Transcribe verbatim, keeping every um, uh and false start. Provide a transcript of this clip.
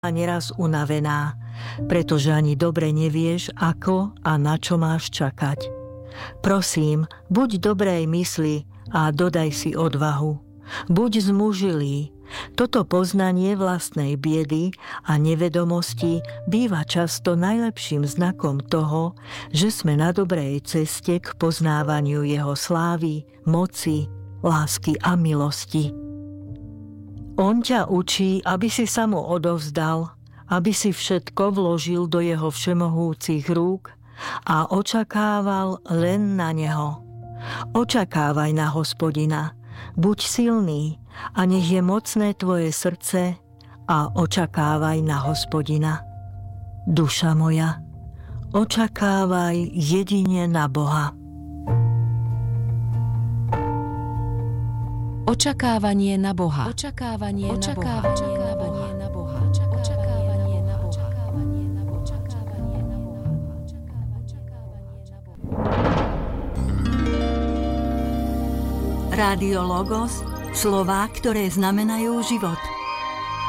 a neraz unavená, pretože ani dobre nevieš, ako a na čo máš čakať. Prosím, buď dobrej mysli a dodaj si odvahu. Buď zmužilý. Toto poznanie vlastnej biedy a nevedomosti býva často najlepším znakom toho, že sme na dobrej ceste k poznávaniu jeho slávy, moci, lásky a milosti. On ťa učí, aby si sa mu odovzdal, aby si všetko vložil do jeho všemohúcich rúk a očakával len na neho. Očakávaj na Hospodina, buď silný a nech je mocné tvoje srdce a očakávaj na Hospodina. Duša moja, očakávaj jedine na Boha. Očakávanie na Boha. Očakávanie, Očakávanie na Boha. Na Boha. Očakávanie na Boha. Rádio Logos, slová, ktoré znamenajú život.